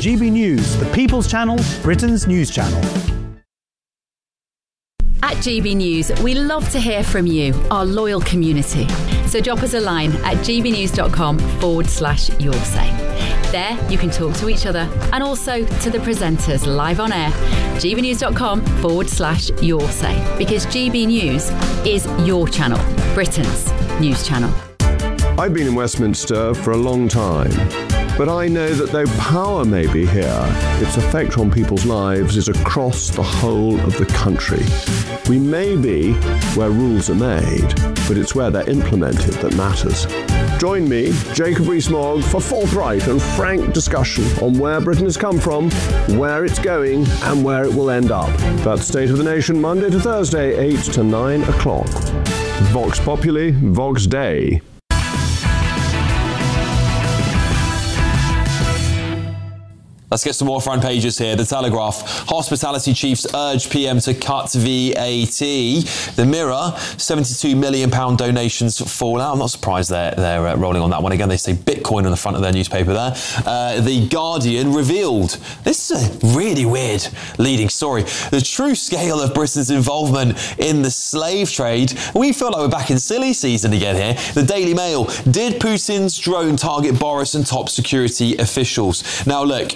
GB News, the People's Channel, Britain's news channel. At GB News, we love to hear from you, our loyal community. So drop us a line at gbnews.com/your say. There you can talk to each other and also to the presenters live on air. gbnews.com/your say, because GB News is your channel, Britain's news channel. I've been in Westminster for a long time, but I know that though power may be here, its effect on people's lives is across the whole of the country. We may be where rules are made, but it's where they're implemented that matters. Join me, Jacob Rees-Mogg, for forthright and frank discussion on where Britain has come from, where it's going, and where it will end up. That's State of the Nation, Monday to Thursday, 8 to 9 o'clock. Vox Populi, Vox Dei. Let's get some more front pages here. The Telegraph. Hospitality chiefs urge PM to cut VAT. The Mirror. £72 million donations fall out. I'm not surprised they're rolling on that one. Again, they say Bitcoin on the front of their newspaper there. The Guardian revealed. This is a really weird leading story. The true scale of Britain's involvement in the slave trade. We feel like we're back in silly season again here. The Daily Mail. Did Putin's drone target Boris and top security officials? Now, look,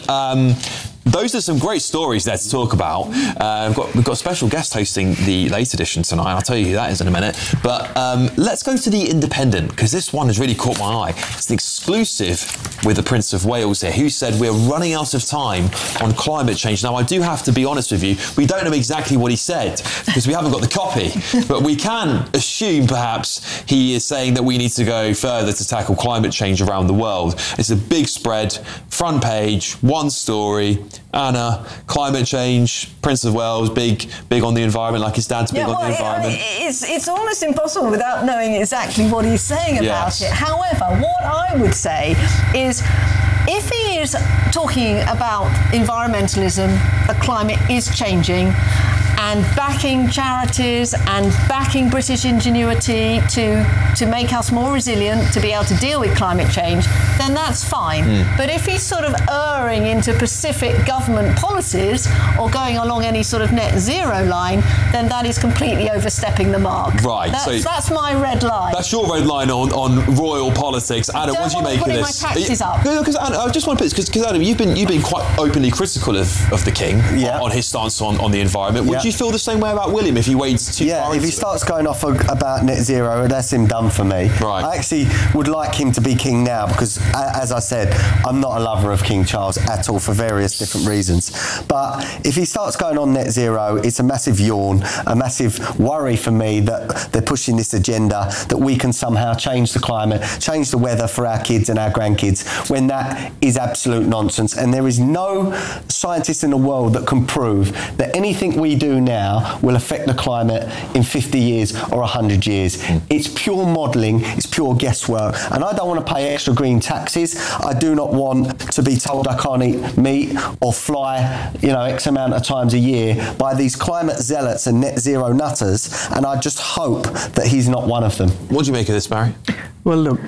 those are some great stories there to talk about. We've got a special guest hosting the late edition tonight. I'll tell you who that is in a minute. But let's go to the Independent, because this one has really caught my eye. It's an exclusive with the Prince of Wales here, who said we're running out of time on climate change. Now, I do have to be honest with you. We don't know exactly what he said, because we haven't got the copy. But we can assume, perhaps, he is saying that we need to go further to tackle climate change around the world. It's a big spread, front page, one story. Anna, climate change, Prince of Wales, big on the environment, like his dad's big on the environment. It's almost impossible without knowing exactly what he's saying about it. However, what I would say is, if he is talking about environmentalism, the climate is changing, and backing charities and backing British ingenuity to make us more resilient, to be able to deal with climate change, then that's fine. But if he's sort of erring into specific government policies or going along any sort of net zero line, then that is completely overstepping the mark. Right. That's my red line. That's your red line on royal politics. Anna, what do you make of this? My taxes up. No, because Anna, I just want to put this, because Adam, you've been quite openly critical of the King on his stance on the environment. Would you feel the same way about William if he wades too far? If he starts going off about net zero, that's him done for me. Right. I actually would like him to be king now, because, as I said, I'm not a lover of King Charles at all for various different reasons. But if he starts going on net zero, it's a massive yawn, a massive worry for me that they're pushing this agenda that we can somehow change the climate, change the weather for our kids and our grandkids, when that is absolute nonsense. And there is no scientist in the world that can prove that anything we do now will affect the climate in 50 years or 100 years. It's pure modelling, it's pure guesswork, and I don't want to pay extra green taxes. I do not want to be told I can't eat meat or fly, X amount of times a year by these climate zealots and net zero nutters, and I just hope that he's not one of them. What do you make of this, Barry? Well, look,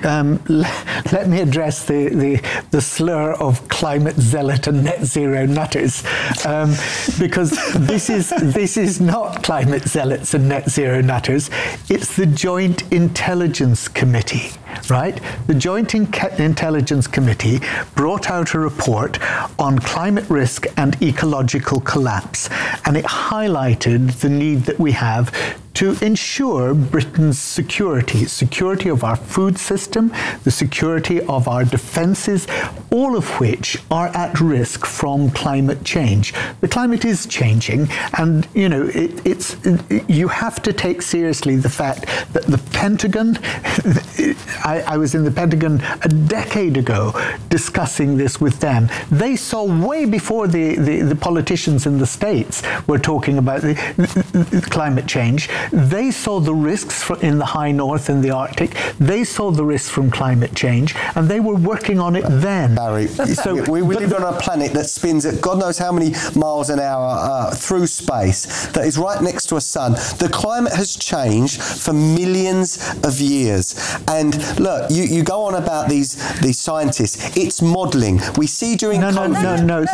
let me address the slur of climate zealot and net zero nutters, because this is not climate zealots and net zero nutters. It's the Joint Intelligence Committee, right? The Joint Intelligence Committee brought out a report on climate risk and ecological collapse, and it highlighted the need that we have to ensure Britain's security of our food system, the security of our defences, all of which are at risk from climate change. The climate is changing, and you have to take seriously the fact that the Pentagon, I was in the Pentagon a decade ago discussing this with them. They saw way before the politicians in the States were talking about the climate change. They saw the risks in the high north and the Arctic. They saw the risks from climate change, and they were working on it then. Barry, we live on a planet that spins at God knows how many miles an hour through space, that is right next to a sun. The climate has changed for millions of years. And look, you go on about these scientists. It's modelling. We see during COVID... No.